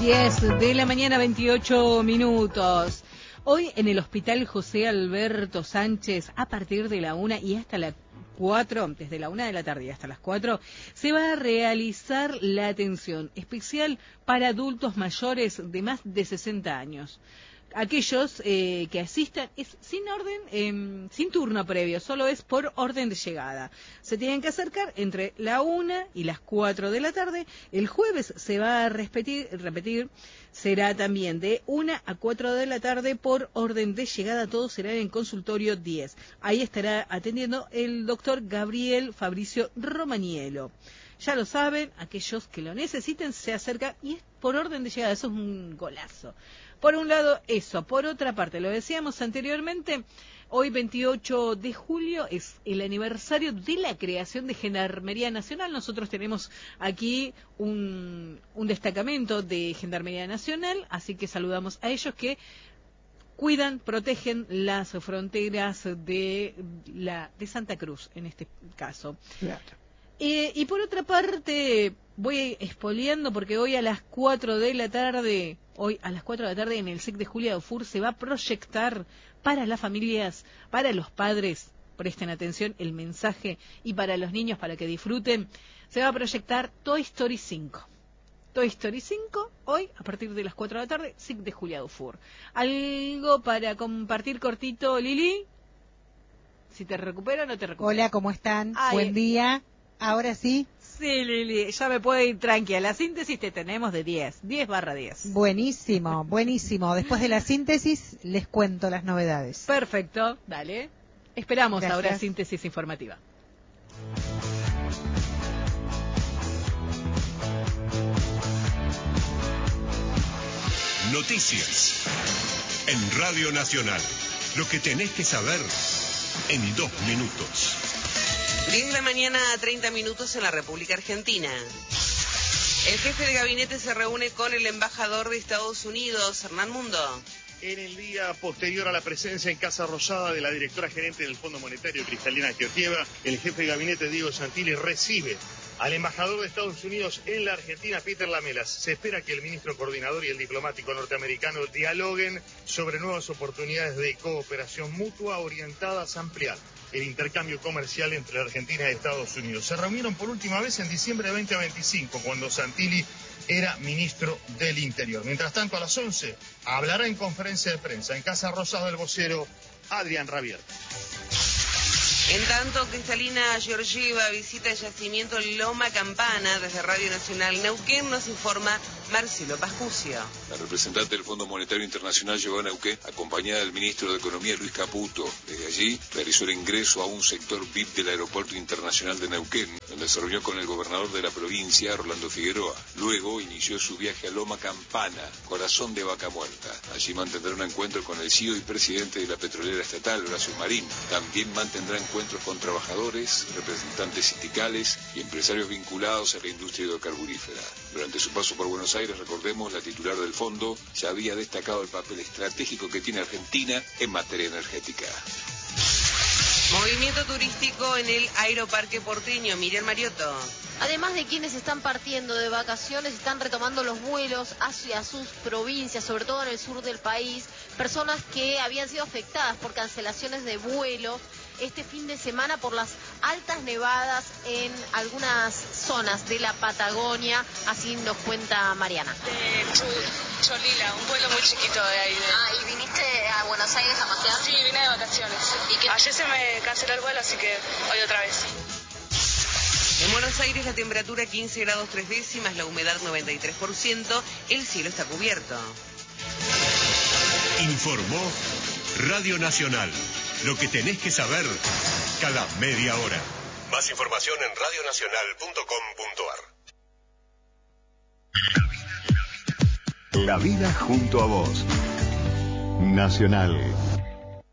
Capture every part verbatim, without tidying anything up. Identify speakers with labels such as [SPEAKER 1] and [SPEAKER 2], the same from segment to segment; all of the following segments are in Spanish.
[SPEAKER 1] diez de la mañana, veintiocho minutos. Hoy en el Hospital José Alberto Sánchez, a partir de la una y hasta las cuatro, desde la una de la tarde y hasta las cuatro, se va a realizar la atención especial para adultos mayores de más de sesenta años. Aquellos eh, que asistan es sin orden, eh, sin turno previo, solo es por orden de llegada. Se tienen que acercar entre la una y las cuatro de la tarde. El jueves se va a repetir, repetir, será también de una a cuatro de la tarde por orden de llegada. Todo será en consultorio diez. Ahí estará atendiendo el doctor Gabriel Fabricio Romaniello. Ya lo saben, aquellos que lo necesiten se acercan y es por orden de llegada. Eso es un golazo. Por un lado, eso. Por otra parte, lo decíamos anteriormente, hoy veintiocho de julio es el aniversario de la creación de Gendarmería Nacional. Nosotros tenemos aquí un, un destacamento de Gendarmería Nacional, así que saludamos a ellos que cuidan, protegen las fronteras de, la, de Santa Cruz, en este caso.
[SPEAKER 2] Claro.
[SPEAKER 1] Eh, y por otra parte, voy expoliando porque hoy a las cuatro de la tarde, hoy a las cuatro de la tarde en el S E C de Julia Dufour se va a proyectar para las familias, para los padres, presten atención el mensaje, y para los niños para que disfruten, se va a proyectar Toy Story cinco. Toy Story cinco, hoy a partir de las cuatro de la tarde, S E C de Julia Dufour. ¿Algo para compartir cortito, Lili? Si te recupero o no te recupero.
[SPEAKER 2] Hola, ¿cómo están?
[SPEAKER 1] Ay,
[SPEAKER 2] Buen día. Ahora sí.
[SPEAKER 1] Sí, Lili, ya me puedo ir tranquila. La síntesis te tenemos de diez, diez barra diez.
[SPEAKER 2] Buenísimo, buenísimo. Después de la síntesis les cuento las novedades.
[SPEAKER 1] Perfecto, dale. Esperamos
[SPEAKER 2] Gracias.
[SPEAKER 1] ahora síntesis informativa.
[SPEAKER 3] Noticias en Radio Nacional. Lo que tenés que saber en dos minutos.
[SPEAKER 4] diez de la mañana a treinta minutos en la República Argentina. El jefe de gabinete se reúne con el embajador de Estados Unidos, Hernán Mundo.
[SPEAKER 5] En el día posterior a la presencia en Casa Rosada de la directora gerente del Fondo Monetario, Cristalina Georgieva, el jefe de gabinete, Diego Santilli, recibe al embajador de Estados Unidos en la Argentina, Peter Lamelas. Se espera que el ministro coordinador y el diplomático norteamericano dialoguen sobre nuevas oportunidades de cooperación mutua orientadas a ampliar el intercambio comercial entre Argentina y Estados Unidos. Se reunieron por última vez en diciembre de veinte veinticinco, cuando Santilli era ministro del Interior. Mientras tanto, a las once, hablará en conferencia de prensa en Casa Rosada el vocero Adrián Rabier.
[SPEAKER 4] En tanto, Cristalina Georgieva visita el yacimiento Loma Campana. Desde Radio Nacional Neuquén nos informa Marcelo Pascucio.
[SPEAKER 6] La representante del Fondo Monetario Internacional llegó a Neuquén acompañada del ministro de Economía, Luis Caputo. Desde allí realizó el ingreso a un sector V I P del Aeropuerto Internacional de Neuquén, donde se reunió con el gobernador de la provincia, Rolando Figueroa. Luego inició su viaje a Loma Campana, corazón de Vaca Muerta. Allí mantendrá un encuentro con el C E O y presidente de la petrolera estatal, Horacio Marín. También mantendrá encuentros con trabajadores, representantes sindicales y empresarios vinculados a la industria hidrocarburífera. Durante su paso por Buenos Aires, recordemos, la titular del fondo ya había destacado el papel estratégico que tiene Argentina en materia energética.
[SPEAKER 4] Movimiento turístico en el Aeroparque porteño. Miriam Mariotto.
[SPEAKER 7] Además de quienes están partiendo de vacaciones, están retomando los vuelos hacia sus provincias, sobre todo en el sur del país. Personas que habían sido afectadas por cancelaciones de vuelos este fin de semana por las altas nevadas en algunas zonas de la Patagonia, así nos cuenta Mariana.
[SPEAKER 8] De Chubut, Cholila, un vuelo muy chiquito de ahí. De...
[SPEAKER 7] Ah, ¿y viniste a Buenos Aires a pasear?
[SPEAKER 8] Sí, vine de vacaciones.
[SPEAKER 7] ¿Y qué?
[SPEAKER 8] Ayer se me canceló el vuelo, así que hoy otra vez.
[SPEAKER 4] En Buenos Aires la temperatura quince grados tres décimas, la humedad noventa y tres por ciento, el cielo está cubierto.
[SPEAKER 3] Informó Radio Nacional. Lo que tenés que saber cada media hora. Más información en radio nacional punto com punto a r.
[SPEAKER 9] La vida junto a vos. Nacional.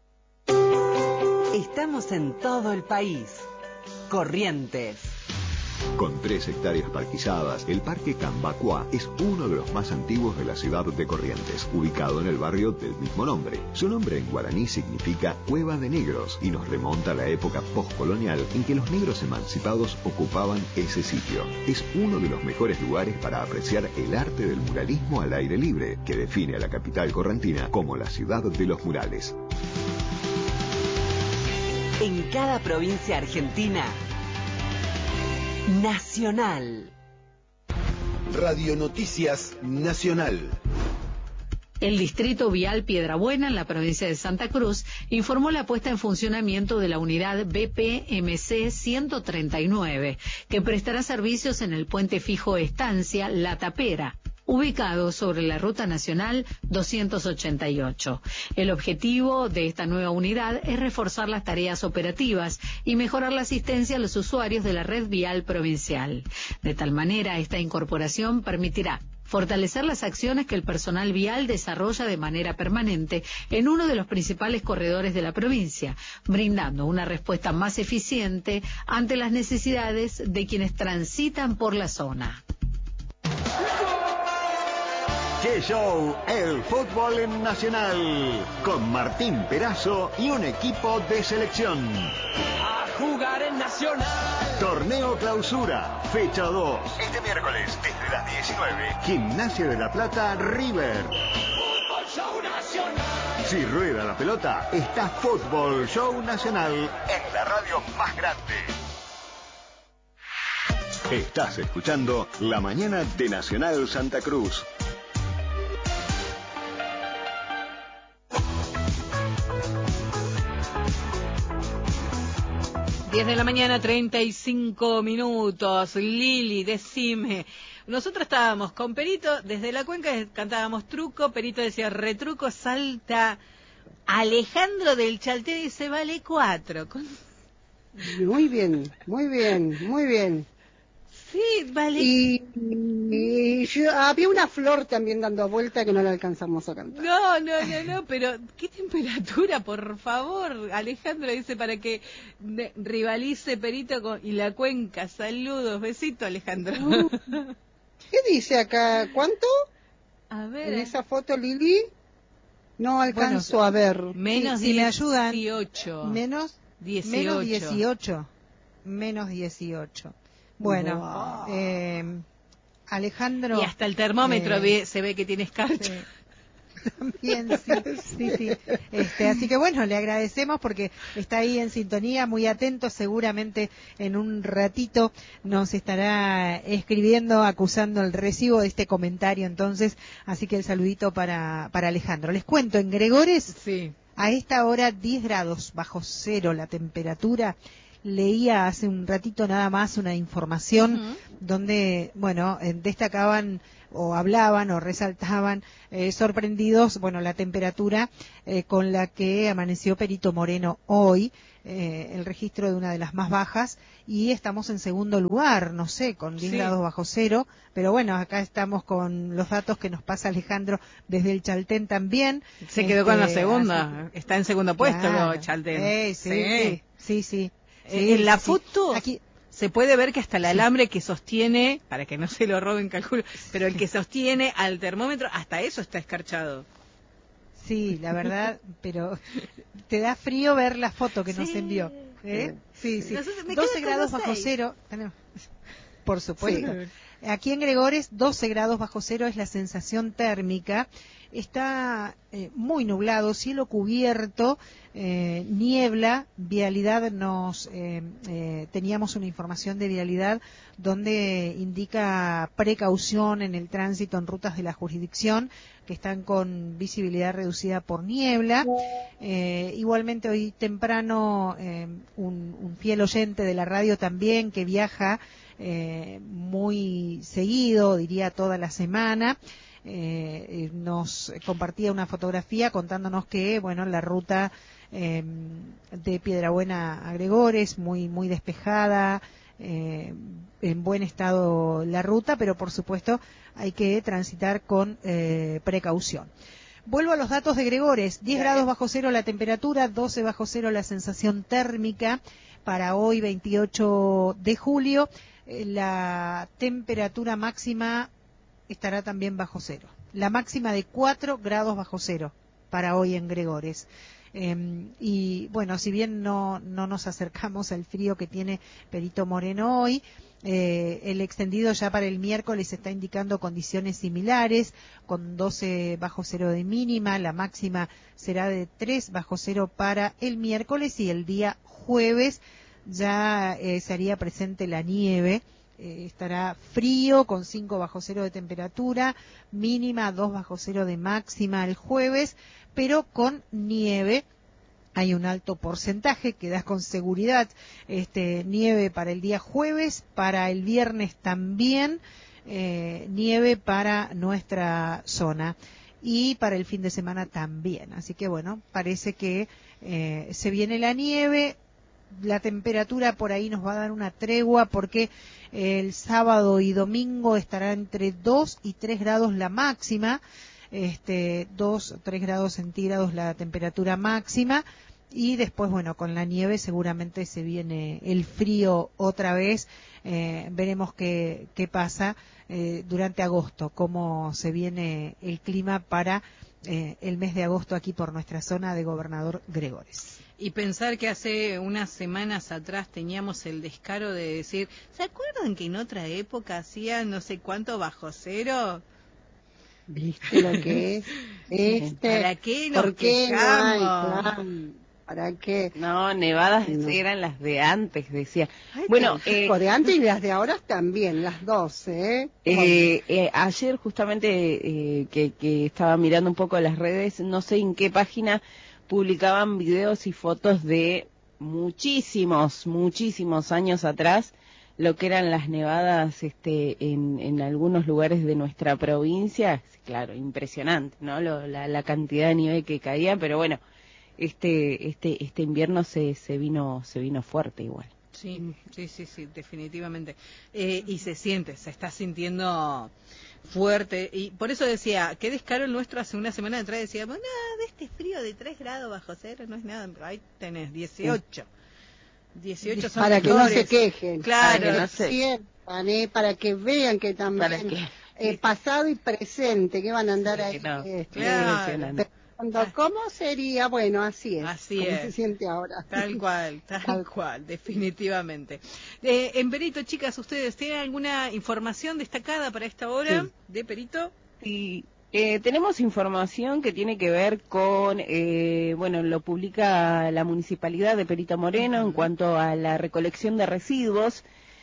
[SPEAKER 10] Estamos en todo el país. Corrientes
[SPEAKER 9] Con tres hectáreas parquizadas, el Parque Cambacuá es uno de los más antiguos de la ciudad de Corrientes, ubicado en el barrio del mismo nombre. Su nombre en guaraní significa Cueva de Negros y nos remonta a la época postcolonial en que los negros emancipados ocupaban ese sitio. Es uno de los mejores lugares para apreciar el arte del muralismo al aire libre, que define a la capital correntina como la ciudad de los murales.
[SPEAKER 10] En cada provincia argentina, Nacional.
[SPEAKER 11] Radio Noticias Nacional.
[SPEAKER 12] El Distrito Vial Piedrabuena, en la provincia de Santa Cruz, informó la puesta en funcionamiento de la unidad B P M C ciento treinta y nueve, que prestará servicios en el puente fijo Estancia La Tapera, ubicado sobre la Ruta Nacional doscientos ochenta y ocho. El objetivo de esta nueva unidad es reforzar las tareas operativas y mejorar la asistencia a los usuarios de la red vial provincial. De tal manera, esta incorporación permitirá fortalecer las acciones que el personal vial desarrolla de manera permanente en uno de los principales corredores de la provincia, brindando una respuesta más eficiente ante las necesidades de quienes transitan por la zona.
[SPEAKER 9] ¡Qué show! El fútbol en Nacional, con Martín Perazo y un equipo de selección.
[SPEAKER 13] A jugar en Nacional.
[SPEAKER 9] Torneo Clausura, fecha dos. Este miércoles, desde las diecinueve, Gimnasia de la Plata, River.
[SPEAKER 13] Fútbol Show Nacional.
[SPEAKER 9] Si rueda la pelota, está Fútbol Show Nacional en la radio más grande. Estás escuchando La Mañana de Nacional Santa Cruz.
[SPEAKER 1] diez de la mañana, treinta y cinco minutos. Lili, decime. Nosotros estábamos con Perito, desde la cuenca cantábamos truco, Perito decía retruco, salta Alejandro del Chalté y dice vale cuatro. Con...
[SPEAKER 14] Muy bien, muy bien, muy bien.
[SPEAKER 1] Sí, vale.
[SPEAKER 14] Y, y yo, había una flor también dando vuelta que no la alcanzamos a cantar.
[SPEAKER 1] No, no, no, no, pero ¿qué temperatura, por favor? Alejandro dice para que de, rivalice Perito con, y la cuenca. Saludos, besito, Alejandro.
[SPEAKER 14] Uh, ¿Qué dice acá? ¿Cuánto?
[SPEAKER 1] A ver.
[SPEAKER 14] En esa foto, Lili, no alcanzo bueno, a ver.
[SPEAKER 1] Menos
[SPEAKER 2] si, si me ayudan.
[SPEAKER 1] dieciocho.
[SPEAKER 2] Menos
[SPEAKER 1] dieciocho.
[SPEAKER 2] Menos dieciocho. Menos dieciocho. Bueno, wow. eh, Alejandro...
[SPEAKER 1] Y hasta el termómetro eh, ve, se ve que tiene escarcha.
[SPEAKER 2] Sí. También, sí, sí, sí. Este, así que bueno, le agradecemos porque está ahí en sintonía, muy atento, seguramente en un ratito nos estará escribiendo, acusando el recibo de este comentario entonces, así que el saludito para, para Alejandro. Les cuento, en Gregores,
[SPEAKER 1] sí.
[SPEAKER 2] A esta hora diez grados bajo cero la temperatura. Leía hace un ratito nada más una información uh-huh. donde, bueno, eh, destacaban o hablaban o resaltaban eh, sorprendidos, bueno, la temperatura eh, con la que amaneció Perito Moreno hoy, eh, el registro de una de las más bajas, y estamos en segundo lugar, no sé, con diez sí. grados bajo cero, pero bueno, acá estamos con los datos que nos pasa Alejandro desde el Chaltén también.
[SPEAKER 1] Se quedó este, con la segunda, así, está en segundo puesto claro. el Chaltén.
[SPEAKER 2] Eh, sí, sí, sí, sí.
[SPEAKER 1] Sí, en la
[SPEAKER 2] sí,
[SPEAKER 1] foto
[SPEAKER 2] aquí
[SPEAKER 1] se puede ver que hasta el alambre sí. que sostiene, para que no se lo roben, calculo, pero el que sostiene al termómetro, hasta eso está escarchado.
[SPEAKER 2] Sí, la verdad, pero te da frío ver la foto que sí. nos envió. ¿Eh? Sí, sí. Entonces, doce grados bajo cero. Por supuesto. Sí. Aquí en Gregores, doce grados bajo cero es la sensación térmica. Está eh, muy nublado, cielo cubierto, eh, niebla, vialidad nos eh, eh, teníamos una información de vialidad donde indica precaución en el tránsito en rutas de la jurisdicción que están con visibilidad reducida por niebla. Eh, igualmente hoy temprano eh, un, un fiel oyente de la radio también que viaja eh, muy seguido, diría toda la semana. Eh, nos compartía una fotografía contándonos que, bueno, la ruta eh, de Piedrabuena a Gregores, muy, muy despejada, eh, en buen estado la ruta, pero por supuesto hay que transitar con eh, precaución. Vuelvo a los datos de Gregores, diez grados bajo cero la temperatura, doce bajo cero la sensación térmica para hoy veintiocho de julio. eh, la temperatura máxima estará también bajo cero. La máxima de cuatro grados bajo cero para hoy en Gregores. Eh, y bueno, si bien no, no nos acercamos al frío que tiene Perito Moreno hoy, eh, el extendido ya para el miércoles está indicando condiciones similares, con doce bajo cero de mínima, la máxima será de tres bajo cero para el miércoles, y el día jueves ya eh, se haría presente la nieve. Eh, estará frío con cinco bajo cero de temperatura, mínima dos bajo cero de máxima el jueves, pero con nieve. Hay un alto porcentaje que da con seguridad este, nieve para el día jueves, para el viernes también eh, nieve para nuestra zona y para el fin de semana también. Así que bueno, parece que eh, se viene la nieve. La temperatura por ahí nos va a dar una tregua porque el sábado y domingo estará entre dos y tres grados la máxima, este, dos o tres grados centígrados la temperatura máxima, y después, bueno, con la nieve seguramente se viene el frío otra vez. Eh, veremos qué, qué pasa eh, durante agosto, cómo se viene el clima para eh, el mes de agosto aquí por nuestra zona de Gobernador Gregores.
[SPEAKER 1] Y pensar que hace unas semanas atrás teníamos el descaro de decir, ¿se acuerdan que en otra época hacían no sé cuánto bajo cero?
[SPEAKER 14] ¿Viste lo que es? Este,
[SPEAKER 1] ¿Para qué nos
[SPEAKER 14] ¿por qué
[SPEAKER 1] quejamos?
[SPEAKER 14] no hay plan? ¿Para qué?
[SPEAKER 15] No, nevadas
[SPEAKER 14] no.
[SPEAKER 15] eran las de antes, decía.
[SPEAKER 14] Ay,
[SPEAKER 15] bueno,
[SPEAKER 14] eh, de antes y las de ahora también, las dos, ¿eh?
[SPEAKER 15] Eh, eh, ayer justamente eh, que, que estaba mirando un poco las redes, no sé en qué página publicaban videos y fotos de muchísimos, muchísimos años atrás, lo que eran las nevadas este, en, en algunos lugares de nuestra provincia. Claro, impresionante, ¿no? Lo, la, la cantidad de nieve que caía, pero bueno, este, este, este invierno se, se vino, se vino fuerte igual.
[SPEAKER 1] Sí, sí, sí, sí, definitivamente. Eh, y se siente, se está sintiendo fuerte. Y por eso decía, qué descaro el nuestro hace una semana atrás. Decía, bueno, nada, de este frío de tres grados bajo cero no es nada. Ahí tenés dieciocho. dieciocho son
[SPEAKER 14] para
[SPEAKER 1] mejores.
[SPEAKER 14] Que no se quejen.
[SPEAKER 1] Claro.
[SPEAKER 14] Para que, no se... sientan, ¿eh? Para que vean que también que... Eh, pasado y presente, que van a andar sí, ahí. No. Eh,
[SPEAKER 1] claro.
[SPEAKER 14] Eh, ¿Cómo sería? Bueno, así es.
[SPEAKER 1] Así
[SPEAKER 14] como
[SPEAKER 1] es.
[SPEAKER 14] se siente ahora.
[SPEAKER 1] Tal cual, tal, tal cual, definitivamente. Eh, en Perito, chicas, ¿ustedes tienen alguna información destacada para esta hora sí. de Perito?
[SPEAKER 15] Sí, eh, tenemos información que tiene que ver con, eh, bueno, lo publica la Municipalidad de Perito Moreno uh-huh. en cuanto a la recolección de residuos.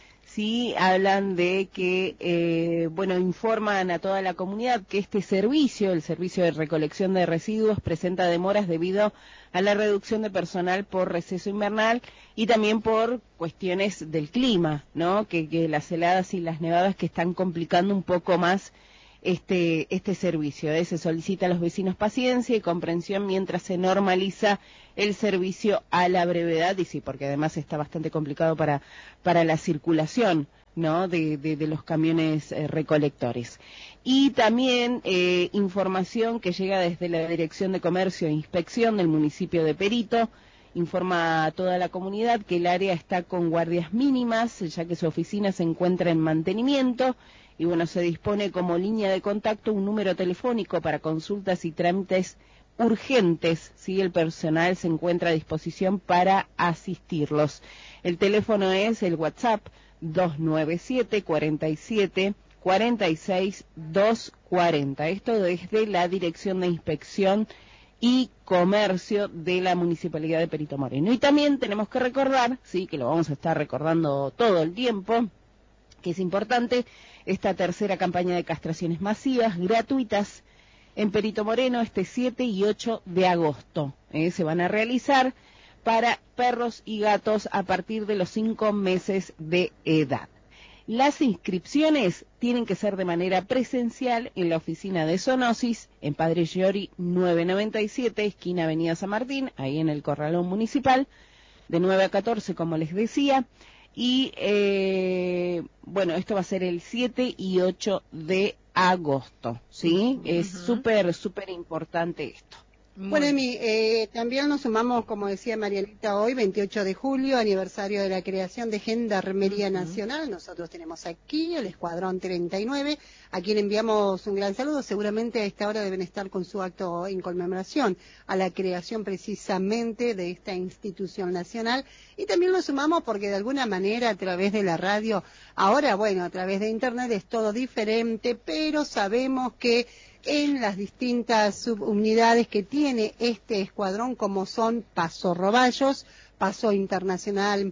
[SPEAKER 15] Sí, hablan de que, eh, bueno, informan a toda la comunidad que este servicio, el servicio de recolección de residuos, presenta demoras debido a la reducción de personal por receso invernal y también por cuestiones del clima, ¿no? Que, que las heladas y las nevadas que están complicando un poco más este, este servicio. ¿eh? Se solicita a los vecinos paciencia y comprensión mientras se normaliza el servicio a la brevedad, y sí, porque además está bastante complicado para, para la circulación, ¿no? de, de, de los camiones eh, recolectores. Y también eh, información que llega desde la Dirección de Comercio e Inspección del municipio de Perito, informa a toda la comunidad que el área está con guardias mínimas, ya que su oficina se encuentra en mantenimiento, y bueno, se dispone como línea de contacto un número telefónico para consultas y trámites urgentes, ¿sí? El personal se encuentra a disposición para asistirlos. El teléfono es el WhatsApp dos nueve siete, cuatro siete, cuatro seis, dos cuatro cero. Esto desde la Dirección de Inspección y Comercio de la Municipalidad de Perito Moreno. Y también tenemos que recordar, sí, que lo vamos a estar recordando todo el tiempo, que es importante, esta tercera campaña de castraciones masivas gratuitas en Perito Moreno este siete y ocho de agosto. ¿eh? Se van a realizar para perros y gatos a partir de los cinco meses de edad. Las inscripciones tienen que ser de manera presencial en la oficina de Zoonosis, en Padre Giori novecientos noventa y siete, esquina Avenida San Martín, ahí en el Corralón Municipal, de nueve a catorce, como les decía. Y, eh, bueno, esto va a ser el siete y ocho de agosto, ¿sí? Uh-huh. Es súper, súper importante esto.
[SPEAKER 14] Muy bueno, Emi, eh, también nos sumamos, como decía Marianita, hoy, veintiocho de julio, aniversario de la creación de Gendarmería uh-huh. Nacional. Nosotros tenemos aquí el Escuadrón treinta y nueve, a quien enviamos un gran saludo. Seguramente a esta hora deben estar con su acto en conmemoración a la creación precisamente de esta institución nacional. Y también nos sumamos porque de alguna manera a través de la radio, ahora bueno, a través de internet es todo diferente, pero sabemos que en las distintas subunidades que tiene este escuadrón, como son Paso Roballos, Paso Internacional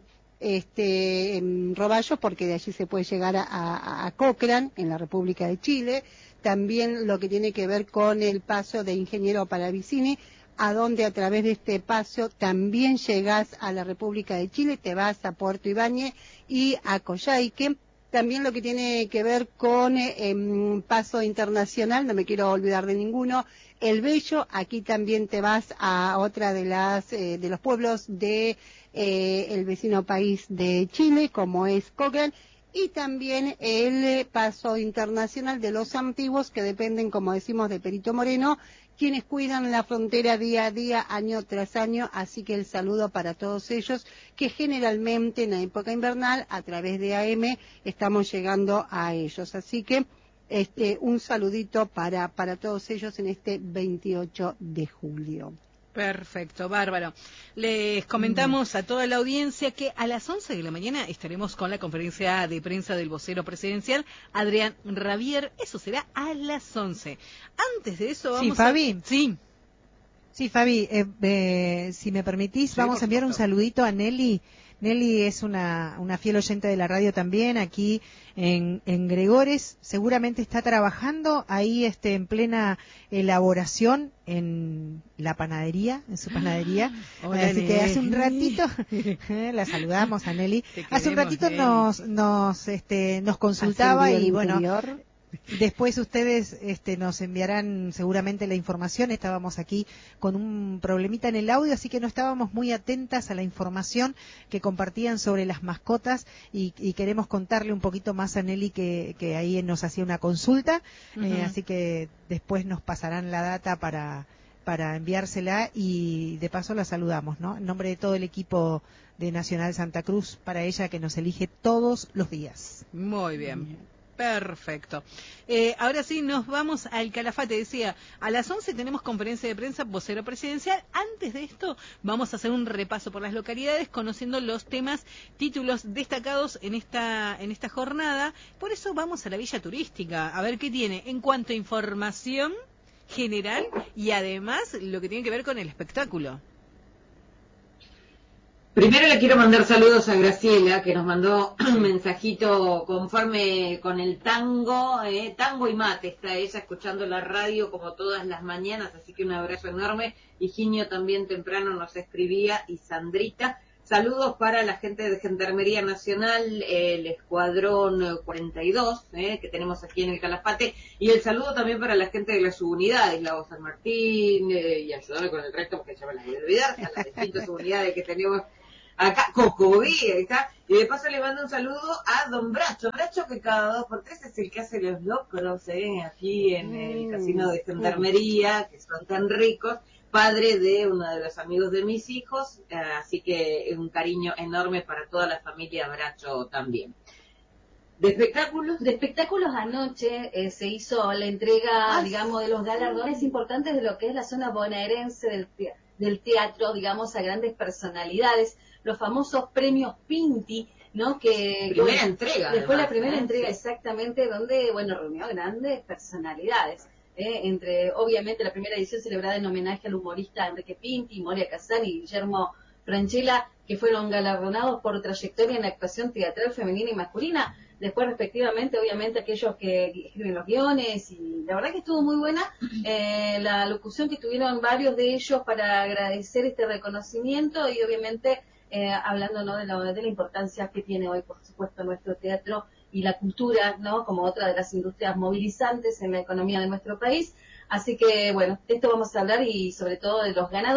[SPEAKER 14] este, en Roballos, porque de allí se puede llegar a, a, a Cochrane, en la República de Chile, también lo que tiene que ver con el paso de Ingeniero Palavicini, a donde a través de este paso también llegás a la República de Chile, te vas a Puerto Ibáñez y a Coyhaique. También lo que tiene que ver con eh, Paso Internacional, no me quiero olvidar de ninguno, El Bello, aquí también te vas a otra de las eh, de los pueblos de eh, el vecino país de Chile, como es Cochrane, y también el Paso Internacional de los Antiguos, que dependen, como decimos, de Perito Moreno, quienes cuidan la frontera día a día, año tras año, así que el saludo para todos ellos, que generalmente en la época invernal, a través de A M, estamos llegando a ellos. Así que este un saludito para, para todos ellos en este veintiocho de julio.
[SPEAKER 1] Perfecto, bárbaro. Les comentamos a toda la audiencia que a las once de la mañana estaremos con la conferencia de prensa del vocero presidencial, Adrián Rabier. Eso será a las once. Antes de eso vamos
[SPEAKER 2] sí, Fabi.
[SPEAKER 1] a... Sí,
[SPEAKER 2] Sí, Fabi, eh, eh, si me permitís, sí, vamos a enviar un saludito a Nelly. Nelly es una, una fiel oyente de la radio también, aquí en, en Gregores. Seguramente está trabajando ahí este, en plena elaboración en la panadería, en su panadería. Hola, así Nelly. Que hace un ratito, la saludamos a Nelly. Hace un ratito Nelly. nos nos este, nos consultaba y bueno... Interior. Después ustedes este, nos enviarán seguramente la información. Estábamos aquí con un problemita en el audio, así que no estábamos muy atentas a la información que compartían sobre las mascotas y, y queremos contarle un poquito más a Nelly que, que ahí nos hacía una consulta, uh-huh. eh, así que después nos pasarán la data para, para enviársela y de paso la saludamos, ¿no? En nombre de todo el equipo de Nacional Santa Cruz, para ella que nos elige todos los días.
[SPEAKER 1] Muy bien. Perfecto. Eh, ahora sí, nos vamos al Calafate. Decía, a las once tenemos conferencia de prensa, vocero presidencial. Antes de esto, vamos a hacer un repaso por las localidades, conociendo los temas, títulos destacados en esta, en esta jornada. Por eso vamos a la Villa Turística, a ver qué tiene en cuanto a información general y además lo que tiene que ver con el espectáculo.
[SPEAKER 16] Primero le quiero mandar saludos a Graciela, que nos mandó un mensajito conforme con el tango, eh, tango y mate. Está ella escuchando la radio como todas las mañanas, así que un abrazo enorme. Higinio también temprano nos escribía y Sandrita. Saludos para la gente de Gendarmería Nacional, el Escuadrón cuarenta y dos, eh, que tenemos aquí en el Calafate, y el saludo también para la gente de las subunidades, la San Martín, eh, y ayudarme con el resto porque ya me las voy a olvidar, a las distintas subunidades que tenemos acá, Cocoví, está, y de paso le mando un saludo a Don Bracho, Bracho que cada dos por tres es el que hace los locros, eh, aquí en el casino de Gendarmería, que son tan ricos, padre de uno de los amigos de mis hijos, eh, así que un cariño enorme para toda la familia Bracho también. ¿De espectáculos?
[SPEAKER 17] De espectáculos anoche eh, se hizo la entrega, ah, digamos, de los galardones importantes de lo que es la zona bonaerense del, te- del teatro, digamos, a grandes personalidades, los famosos premios Pinti, ¿no? Que
[SPEAKER 16] primera
[SPEAKER 17] bueno,
[SPEAKER 16] entrega.
[SPEAKER 17] Después
[SPEAKER 16] además,
[SPEAKER 17] la primera
[SPEAKER 16] ¿eh?
[SPEAKER 17] entrega,
[SPEAKER 16] Sí.
[SPEAKER 17] exactamente, donde, bueno, reunió grandes personalidades. Eh, entre, obviamente, la primera edición celebrada en homenaje al humorista Enrique Pinti, Moria Casán y Guillermo Franchella, que fueron galardonados por trayectoria en la actuación teatral femenina y masculina. Después, respectivamente, obviamente, aquellos que escriben los guiones, y la verdad que estuvo muy buena eh, la locución que tuvieron varios de ellos para agradecer este reconocimiento y, obviamente, eh, hablando, ¿no? de, la, de la importancia que tiene hoy, por supuesto, nuestro teatro y la cultura, ¿no? Como otra de las industrias movilizantes en la economía de nuestro país. Así que, bueno, de esto vamos a hablar y sobre todo de los ganadores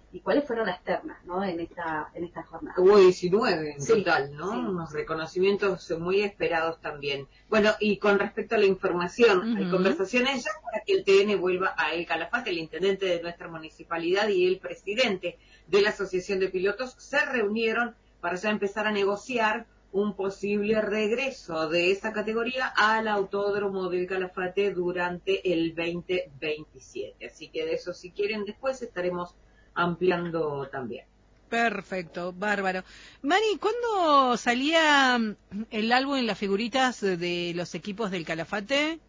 [SPEAKER 17] y cuáles fueron las ternas, ¿no? En esta en esta jornada.
[SPEAKER 16] Hubo diecinueve en
[SPEAKER 17] Sí,
[SPEAKER 16] total, ¿no?
[SPEAKER 17] sí.
[SPEAKER 16] Unos reconocimientos muy esperados también. Bueno, y con respecto a la información,
[SPEAKER 1] Uh-huh.
[SPEAKER 16] hay conversaciones ya para que el T N vuelva a El Calafate, el intendente de nuestra municipalidad y el presidente de la Asociación de Pilotos se reunieron para ya empezar a negociar un posible regreso de esa categoría al Autódromo del Calafate durante el veinte veintisiete. Así que de eso, si quieren, después estaremos ampliando también.
[SPEAKER 1] Perfecto, bárbaro. Mari, ¿cuándo salía el álbum en las figuritas de los equipos del Calafate?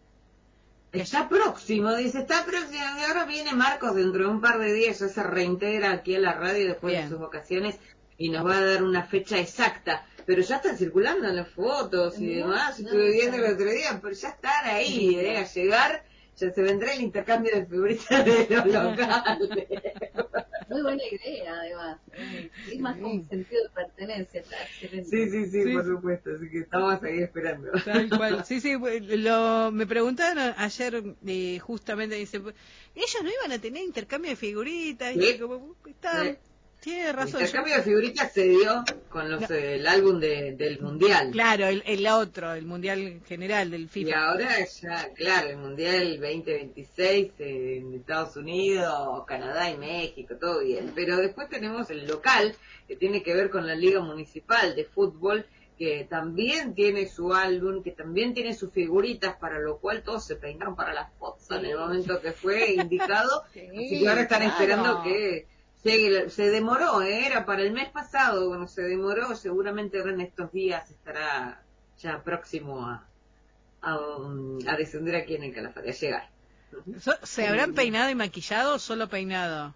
[SPEAKER 16] Está próximo, dice, está próximo. Y ahora viene Marcos dentro de un par de días, ya se reintegra aquí a la radio después
[SPEAKER 1] Bien.
[SPEAKER 16] de sus vacaciones y nos va a dar una fecha exacta. Pero ya están circulando las fotos y
[SPEAKER 17] No,
[SPEAKER 16] demás.
[SPEAKER 17] no,
[SPEAKER 16] Estuve viendo
[SPEAKER 17] no.
[SPEAKER 16] el otro día, pero ya están ahí, eh, a llegar. Ya se vendrá el intercambio de figuritas de los locales.
[SPEAKER 17] Muy buena idea, además. ¿eh? Es más con sentido de pertenencia, está excelente.
[SPEAKER 16] Sí, sí, sí,
[SPEAKER 1] Sí,
[SPEAKER 16] por
[SPEAKER 1] sí.
[SPEAKER 16] supuesto. Así que estamos ahí esperando.
[SPEAKER 1] Tal cual. Sí, sí, lo, me preguntaron ayer eh, justamente, dice, ellos no iban a tener intercambio de figuritas.
[SPEAKER 16] Sí.
[SPEAKER 1] Y como, está,
[SPEAKER 16] Sí.
[SPEAKER 1] tiene
[SPEAKER 16] El
[SPEAKER 1] razón.
[SPEAKER 16] intercambio
[SPEAKER 1] yo-
[SPEAKER 16] de figuritas se dio con los,
[SPEAKER 1] No.
[SPEAKER 16] eh, el álbum de, del Mundial.
[SPEAKER 1] Claro, el, el otro, el mundial general del
[SPEAKER 16] Y
[SPEAKER 1] FIFA.
[SPEAKER 16] ahora ya, claro, el Mundial veinte veintiséis en Estados Unidos, Canadá y México, todo bien. Pero después tenemos el local, que tiene que ver con la Liga Municipal de Fútbol, que también tiene su álbum, que también tiene sus figuritas, para lo cual todos se peinaron para las fotos en el momento que fue indicado.
[SPEAKER 14] Sí,
[SPEAKER 16] Así que ahora están
[SPEAKER 14] claro.
[SPEAKER 16] esperando que... Se, se demoró, ¿eh? Era para el mes pasado, bueno, se demoró, seguramente ahora en estos días estará ya próximo a, a, um, a descender aquí en el Calafate, a llegar.
[SPEAKER 1] So- ¿Se habrán peinado y maquillado o solo peinado?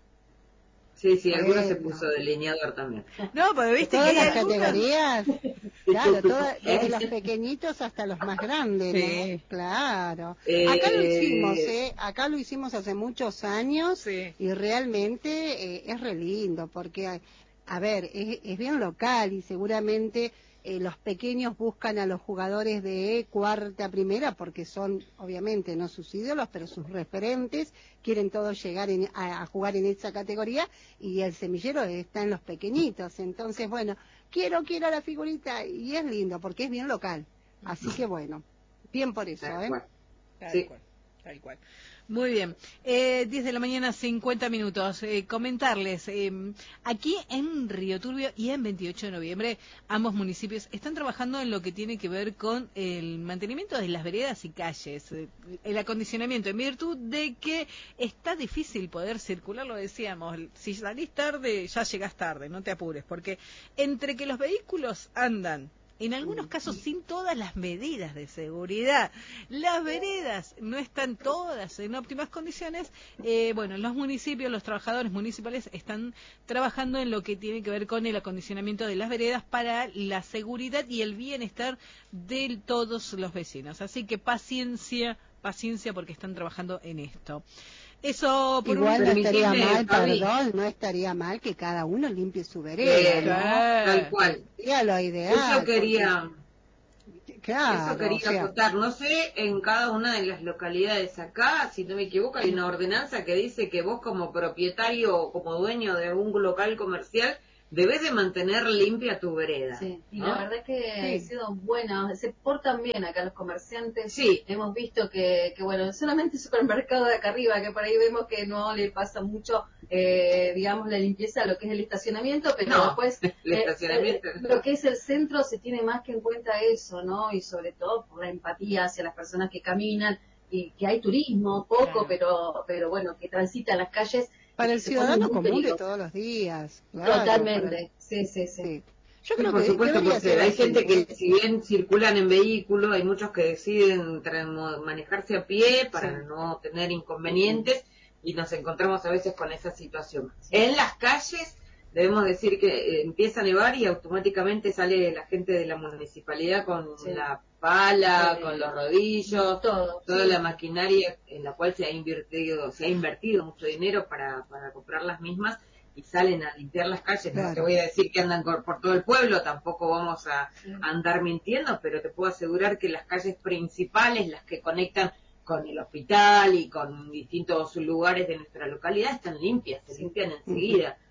[SPEAKER 16] Sí, sí, algunos se
[SPEAKER 14] Bueno.
[SPEAKER 16] puso delineador también.
[SPEAKER 1] No, porque
[SPEAKER 14] De
[SPEAKER 1] viste que
[SPEAKER 14] todas
[SPEAKER 1] hay
[SPEAKER 14] las
[SPEAKER 1] algunas-
[SPEAKER 14] categorías, claro, todas, desde
[SPEAKER 16] ¿Eh?
[SPEAKER 14] los pequeñitos hasta los más grandes,
[SPEAKER 1] Sí.
[SPEAKER 14] ¿no? Claro.
[SPEAKER 16] Eh,
[SPEAKER 14] Acá lo hicimos, ¿eh? Acá lo hicimos hace muchos años
[SPEAKER 1] Sí.
[SPEAKER 14] y realmente eh, es re lindo porque, a ver, es, es bien local y seguramente eh, los pequeños buscan a los jugadores de cuarta primera porque son, obviamente, no sus ídolos, pero sus referentes, quieren todos llegar en- a, a jugar en esa categoría y el semillero está en los pequeñitos. Entonces, bueno, quiero, quiero la figurita y es lindo porque es bien local. Así que bueno, bien por eso,
[SPEAKER 16] Tal
[SPEAKER 14] ¿eh?
[SPEAKER 16] cual.
[SPEAKER 1] Tal
[SPEAKER 16] Sí.
[SPEAKER 1] cual, tal cual. Muy bien. Eh, diez de la mañana, cincuenta minutos. Eh, comentarles, eh, aquí en Río Turbio y en veintiocho de noviembre, ambos municipios están trabajando en lo que tiene que ver con el mantenimiento de las veredas y calles, eh, el acondicionamiento, en virtud de que está difícil poder circular, lo decíamos, si salís tarde, ya llegás tarde, no te apures, porque entre que los vehículos andan, en algunos casos sin todas las medidas de seguridad, las veredas no están todas en óptimas condiciones, eh, bueno, los municipios, los trabajadores municipales están trabajando en lo que tiene que ver con el acondicionamiento de las veredas para la seguridad y el bienestar de todos los vecinos. Así que paciencia, paciencia porque están trabajando en esto. Eso por
[SPEAKER 14] Igual
[SPEAKER 1] un...
[SPEAKER 14] no estaría
[SPEAKER 16] Permitime,
[SPEAKER 14] mal,
[SPEAKER 16] Fabi.
[SPEAKER 14] perdón, no estaría mal que cada uno limpie su vereda,
[SPEAKER 16] Eh,
[SPEAKER 14] ¿no?
[SPEAKER 16] Tal cual.
[SPEAKER 14] Sería lo ideal.
[SPEAKER 16] Eso quería...
[SPEAKER 14] porque- Claro,
[SPEAKER 16] Eso quería
[SPEAKER 14] o sea,
[SPEAKER 16] acotar. No sé, en cada una de las localidades acá, si no me equivoco, hay una ordenanza que dice que vos como propietario o como dueño de un local comercial debes de mantener limpia tu vereda.
[SPEAKER 17] Sí, y
[SPEAKER 16] ¿no?
[SPEAKER 17] la verdad es que ha sido buena, se portan bien acá los comerciantes.
[SPEAKER 16] Sí.
[SPEAKER 17] Hemos visto que, que, bueno, solamente el supermercado de acá arriba, que por ahí vemos que no le pasa mucho, eh, digamos, la limpieza a lo que es el estacionamiento, pero
[SPEAKER 16] No,
[SPEAKER 17] después
[SPEAKER 16] el
[SPEAKER 17] eh,
[SPEAKER 16] estacionamiento.
[SPEAKER 17] eh, lo que es el centro se tiene más que en cuenta eso, ¿no? Y sobre todo por la empatía hacia las personas que caminan y que hay turismo, poco,
[SPEAKER 1] Claro.
[SPEAKER 17] pero, pero bueno, que transitan las calles.
[SPEAKER 14] para
[SPEAKER 17] y
[SPEAKER 14] el
[SPEAKER 17] se ponen
[SPEAKER 14] ciudadano
[SPEAKER 17] muy
[SPEAKER 14] común de
[SPEAKER 17] peligrosos.
[SPEAKER 14] todos los días. claro,
[SPEAKER 17] Totalmente,
[SPEAKER 14] para el-
[SPEAKER 17] sí, sí, sí.
[SPEAKER 14] sí. Yo
[SPEAKER 16] Sí,
[SPEAKER 14] creo
[SPEAKER 16] por
[SPEAKER 14] que
[SPEAKER 16] supuesto,
[SPEAKER 14] debería
[SPEAKER 16] porque
[SPEAKER 14] ser
[SPEAKER 16] hay
[SPEAKER 14] así,
[SPEAKER 16] gente que
[SPEAKER 14] ¿eh?
[SPEAKER 16] si bien circulan en vehículo, hay muchos que deciden tra- mo- manejarse a pie para
[SPEAKER 14] Sí.
[SPEAKER 16] no tener inconvenientes y nos encontramos a veces con esa situación. En las calles debemos decir que eh, empieza a nevar y automáticamente sale la gente de la municipalidad con
[SPEAKER 17] Sí.
[SPEAKER 16] la pala,
[SPEAKER 17] Sí.
[SPEAKER 16] con los rodillos,
[SPEAKER 17] Todo,
[SPEAKER 16] toda
[SPEAKER 17] sí.
[SPEAKER 16] la maquinaria en la cual se ha invertido, se ha invertido mucho dinero para, para comprar las mismas y salen a limpiar las calles. No
[SPEAKER 14] Claro.
[SPEAKER 16] te voy a decir que andan por, por todo el pueblo, tampoco vamos a, a andar mintiendo, pero te puedo asegurar que las calles principales, las que conectan con el hospital y con distintos lugares de nuestra localidad, están limpias, se limpian enseguida.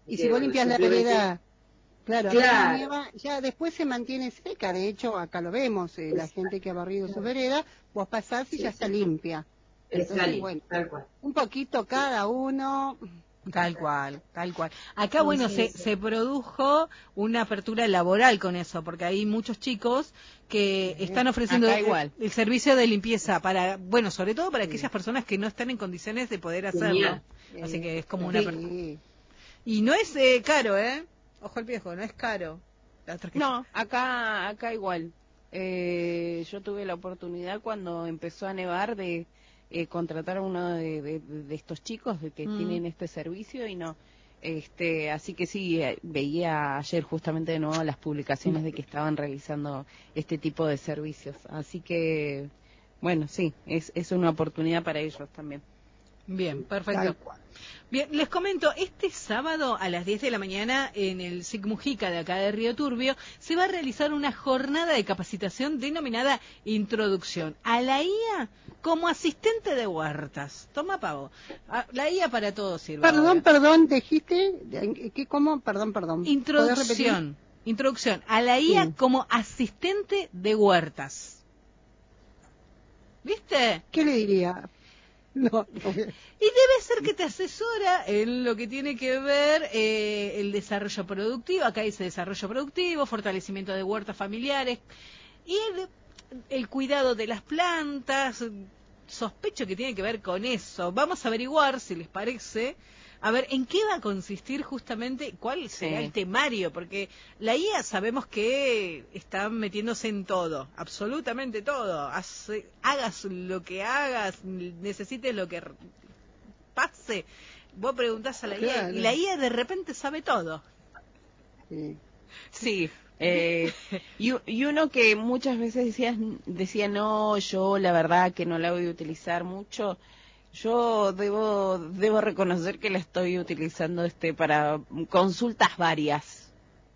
[SPEAKER 14] Y si vos limpias la vereda, claro,
[SPEAKER 16] Claro.
[SPEAKER 14] nieva, ya después se mantiene seca. De hecho, acá lo vemos, eh, la gente que ha barrido su vereda, vos pasás y
[SPEAKER 16] Sí,
[SPEAKER 14] ya
[SPEAKER 16] sí.
[SPEAKER 14] está limpia.
[SPEAKER 16] Está
[SPEAKER 14] Entonces,
[SPEAKER 16] limpia,
[SPEAKER 14] bueno,
[SPEAKER 16] tal cual.
[SPEAKER 14] un poquito cada uno.
[SPEAKER 1] Tal cual, tal cual. Acá, bueno, se,
[SPEAKER 14] sí.
[SPEAKER 1] se produjo una apertura laboral con eso, porque hay muchos chicos que están ofreciendo
[SPEAKER 15] Acá
[SPEAKER 1] el,
[SPEAKER 15] igual.
[SPEAKER 1] el servicio de limpieza para, bueno, sobre todo para aquellas personas que no están en condiciones de poder hacerlo.
[SPEAKER 16] Genial.
[SPEAKER 1] Así que es como una...
[SPEAKER 14] Sí.
[SPEAKER 1] aper- Y no es eh, caro, ¿eh? Ojo al viejo, no es caro. La otra que-
[SPEAKER 15] No, acá, acá igual. Eh, yo tuve la oportunidad cuando empezó a nevar de eh, contratar a uno de, de- de estos chicos de que
[SPEAKER 1] Mm.
[SPEAKER 15] tienen este servicio y no. Este, así que sí, eh, veía ayer justamente de nuevo las publicaciones de que estaban realizando este tipo de servicios. Así que, bueno, sí, es, es una oportunidad para ellos también.
[SPEAKER 1] Bien, perfecto.
[SPEAKER 14] Tal cual.
[SPEAKER 1] Bien, les comento, este sábado a las diez de la mañana en el S I C Mujica de acá de Río Turbio se va a realizar una jornada de capacitación denominada Introducción a la I A como asistente de huertas. Toma pavo. Ah, La I A para todo sirve.
[SPEAKER 14] Perdón,
[SPEAKER 1] ahora.
[SPEAKER 14] perdón, dijiste, ¿qué, cómo? Perdón, perdón. ¿Podés repetir?
[SPEAKER 1] Introducción. Introducción a la I A
[SPEAKER 14] Sí.
[SPEAKER 1] como asistente de huertas. ¿Viste?
[SPEAKER 14] ¿Qué le diría? No, no.
[SPEAKER 1] Y debe ser que te asesora en lo que tiene que ver eh, el desarrollo productivo. Acá dice desarrollo productivo, fortalecimiento de huertas familiares y el, el cuidado de las plantas. Sospecho que tiene que ver con eso. Vamos a averiguar, si les parece, a ver en qué va a consistir justamente, cuál será
[SPEAKER 15] Sí.
[SPEAKER 1] el temario, porque la I A sabemos que está metiéndose en todo, absolutamente todo. Hace- hagas lo que hagas, necesites lo que r- pase, vos preguntás a la I A
[SPEAKER 14] Claro.
[SPEAKER 1] y la I A de repente sabe todo.
[SPEAKER 14] Sí.
[SPEAKER 15] Sí, eh, y, u- y uno que muchas veces decía, decía, no, yo la verdad que no la voy a utilizar mucho, yo debo debo reconocer que la estoy utilizando este para consultas varias.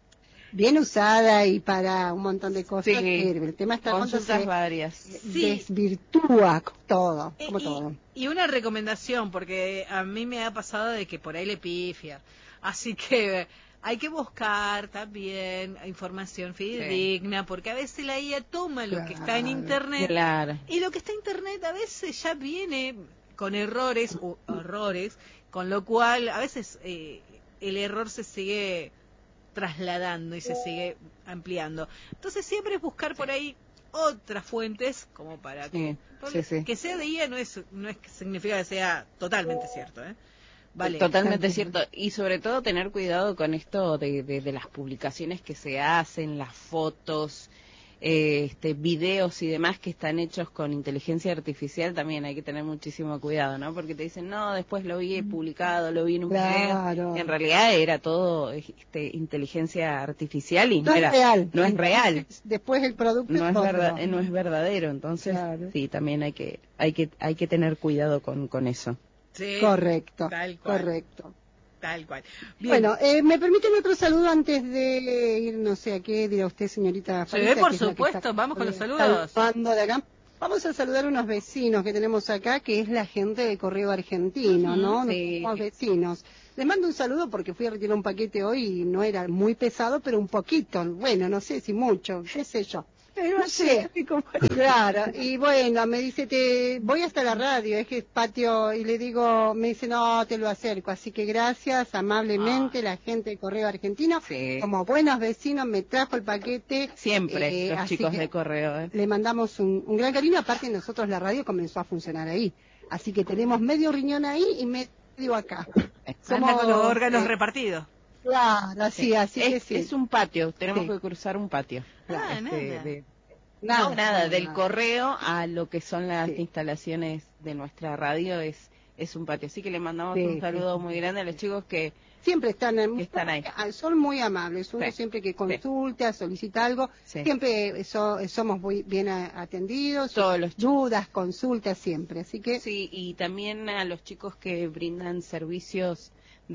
[SPEAKER 14] Bien usada y para un montón de cosas.
[SPEAKER 15] Sí,
[SPEAKER 14] que el tema está cuando
[SPEAKER 15] consultas
[SPEAKER 14] se
[SPEAKER 15] varias.
[SPEAKER 1] Sí.
[SPEAKER 14] desvirtúa todo,
[SPEAKER 1] Eh,
[SPEAKER 14] como
[SPEAKER 1] y,
[SPEAKER 14] todo.
[SPEAKER 1] y una recomendación, porque a mí me ha pasado de que por ahí le pifia. Así que hay que buscar también información fidedigna, porque a veces la I A toma lo que está en
[SPEAKER 14] Claro.
[SPEAKER 1] Internet
[SPEAKER 15] Claro.
[SPEAKER 1] y lo que está en Internet a veces ya viene con errores o errores, con lo cual a veces eh, el error se sigue trasladando y se sigue ampliando. Entonces siempre es buscar por ahí otras fuentes como para que,
[SPEAKER 15] Sí,
[SPEAKER 1] porque
[SPEAKER 15] sí, sí.
[SPEAKER 1] que sea de I A no es no es que significa que sea totalmente cierto, ¿eh? Vale.
[SPEAKER 15] Totalmente
[SPEAKER 14] Tal
[SPEAKER 15] cierto. Y sobre todo tener cuidado con esto de, de, de las publicaciones que se hacen, las fotos, eh, este, videos y demás que están hechos con inteligencia artificial. También hay que tener muchísimo cuidado, ¿no? Porque te dicen, no, después lo vi publicado, lo vi en un
[SPEAKER 14] Claro.
[SPEAKER 15] video. En realidad era todo este, inteligencia artificial y no,
[SPEAKER 14] No es
[SPEAKER 15] era,
[SPEAKER 14] real.
[SPEAKER 15] no es real.
[SPEAKER 14] Después el producto
[SPEAKER 15] No es
[SPEAKER 14] otro.
[SPEAKER 15] verdad, eh, no es verdadero. Entonces,
[SPEAKER 14] Claro.
[SPEAKER 15] sí, también hay que, hay que, hay que tener cuidado con, con eso.
[SPEAKER 1] Sí,
[SPEAKER 14] Correcto,
[SPEAKER 1] tal cual,
[SPEAKER 14] correcto.
[SPEAKER 1] tal cual. Bien.
[SPEAKER 14] Bueno, eh, ¿me permiten otro saludo antes de ir, no sé a qué dirá usted, señorita
[SPEAKER 1] Sí,
[SPEAKER 14] Farita,
[SPEAKER 1] por
[SPEAKER 14] que es la que
[SPEAKER 1] supuesto,
[SPEAKER 14] está
[SPEAKER 1] vamos con los saludos.
[SPEAKER 14] saludando de acá? Vamos a saludar a unos vecinos que tenemos acá, que es la gente de Correo Argentino,
[SPEAKER 1] Ujú,
[SPEAKER 14] ¿no?
[SPEAKER 15] sí.
[SPEAKER 14] Somos vecinos. Les mando un saludo porque fui a retirar un paquete hoy y no era muy pesado, pero un poquito. Bueno, no sé si mucho, qué sé yo. No sé. Claro, y bueno, me dice, te voy hasta la radio, es que es patio, y le digo, me dice, no, te lo acerco. Así que gracias, amablemente, la gente de Correo Argentino,
[SPEAKER 15] Sí.
[SPEAKER 14] como buenos vecinos, me trajo el paquete.
[SPEAKER 15] Siempre
[SPEAKER 14] Eh,
[SPEAKER 15] los
[SPEAKER 14] así
[SPEAKER 15] chicos
[SPEAKER 14] que
[SPEAKER 15] de correo. ¿eh?
[SPEAKER 14] Le mandamos un, un gran cariño, aparte nosotros la radio comenzó a funcionar ahí. Así que tenemos medio riñón ahí y medio acá.
[SPEAKER 1] Anda con los órganos
[SPEAKER 14] eh,
[SPEAKER 1] repartidos.
[SPEAKER 14] Claro, así, así que
[SPEAKER 15] es,
[SPEAKER 14] sí.
[SPEAKER 15] es un patio, tenemos
[SPEAKER 14] Sí.
[SPEAKER 15] que cruzar un patio.
[SPEAKER 1] Ah,
[SPEAKER 15] Este,
[SPEAKER 1] nada.
[SPEAKER 15] de-
[SPEAKER 14] Nada,
[SPEAKER 15] no, nada,
[SPEAKER 14] nada,
[SPEAKER 15] del
[SPEAKER 14] nada.
[SPEAKER 15] correo a lo que son las
[SPEAKER 14] Sí.
[SPEAKER 15] instalaciones de nuestra radio es es un patio. Así que le mandamos
[SPEAKER 14] Sí,
[SPEAKER 15] un
[SPEAKER 14] sí,
[SPEAKER 15] saludo
[SPEAKER 14] sí,
[SPEAKER 15] muy
[SPEAKER 14] sí,
[SPEAKER 15] grande a los chicos que
[SPEAKER 14] Siempre están, en-
[SPEAKER 15] que están ahí.
[SPEAKER 14] son muy amables. Uno
[SPEAKER 15] Sí,
[SPEAKER 14] siempre que
[SPEAKER 15] sí.
[SPEAKER 14] consulta, solicita algo,
[SPEAKER 15] Sí.
[SPEAKER 14] siempre so- somos muy bien a- atendidos.
[SPEAKER 15] Todos los
[SPEAKER 14] Dudas, consultas, siempre. Así que
[SPEAKER 15] sí, y también a los chicos que brindan servicios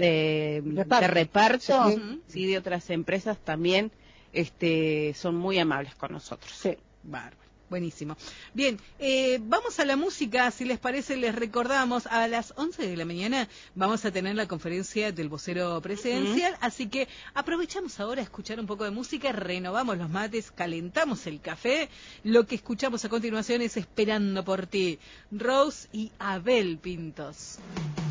[SPEAKER 15] de
[SPEAKER 14] Reparto.
[SPEAKER 15] de, reparto
[SPEAKER 14] Sí.
[SPEAKER 15] sí, de otras empresas también este son muy amables con nosotros.
[SPEAKER 14] sí.
[SPEAKER 1] Bárbaro. Buenísimo. Bien, eh, vamos a la música, si les parece, les recordamos, a las once de la mañana vamos a tener la conferencia del vocero presidencial, uh-huh. así que aprovechamos ahora a escuchar un poco de música, renovamos los mates, calentamos el café. Lo que escuchamos a continuación es Esperando por ti, Rose y Abel Pintos.